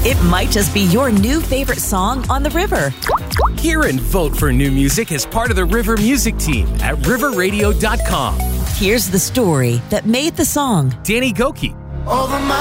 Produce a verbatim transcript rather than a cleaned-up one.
It might just be your new favorite song on the river. Hear and vote for new music as part of the River Music Team at river radio dot com. Here's the story that made the song. Danny Gokey. Over my